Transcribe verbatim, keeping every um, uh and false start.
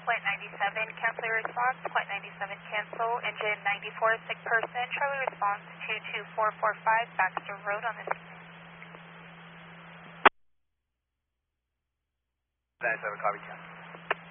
Flight ninety-seven, cancel your response. Flight ninety-seven, cancel. Engine ninety-four, sick person. Charlie response two two four four five, Baxter Road on this. ninety-seven, copy, ten.